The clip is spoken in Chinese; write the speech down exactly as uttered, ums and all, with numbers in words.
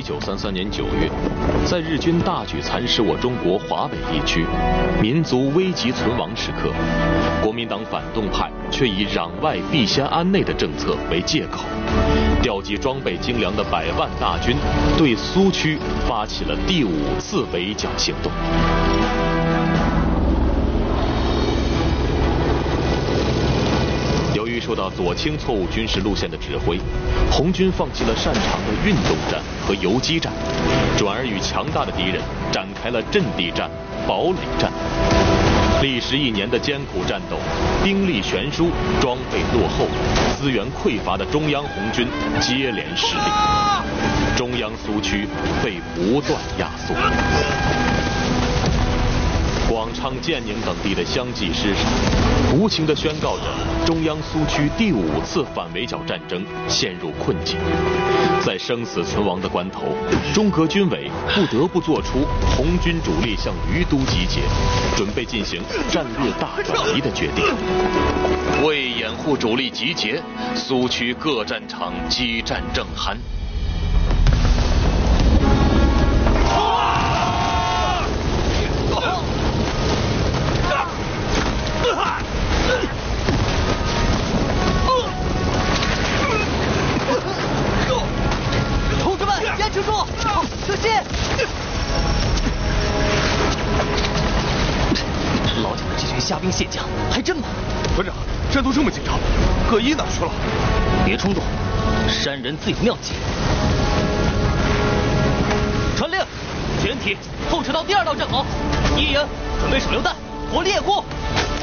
九三三年九月，在日军大举蚕食我中国华北地区，民族危急存亡时刻，国民党反动派却以攘外必先安内的政策为借口，调集装备精良的百万大军，对苏区发起了第五次围剿行动。由于受到左倾错误军事路线的指挥，红军放弃了擅长的运动战和游击战，转而与强大的敌人展开了阵地战、堡垒战。历时一年的艰苦战斗，兵力悬殊、装备落后、资源匮乏的中央红军接连失利，中央苏区被不断压缩。广昌、建宁等地的相继失守，无情地宣告着中央苏区第五次反围剿战争陷入困境。在生死存亡的关头，中革军委不得不做出红军主力向于都集结，准备进行战略大转移的决定。为掩护主力集结，苏区各战场激战正酣。 坚持住！小心！老蒋的这群虾兵蟹将还真猛。 团长，战斗这么紧张，葛一哪去了？ 别冲动，山人自有妙计。传令，全体后撤到第二道阵壕，一营准备手榴弹、火力掩护。